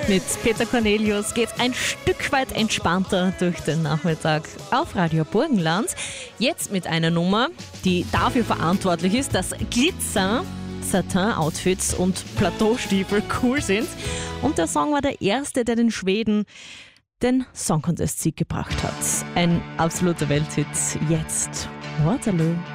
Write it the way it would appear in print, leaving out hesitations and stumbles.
Mit Peter Cornelius geht's ein Stück weit entspannter durch den Nachmittag auf Radio Burgenland. Jetzt mit einer Nummer, die dafür verantwortlich ist, dass Glitzer, Satin-Outfits und Plateaustiefel cool sind. Und der Song war der erste, der den Schweden den Song Contest-Sieg gebracht hat. Ein absoluter Welthit. Jetzt Waterloo.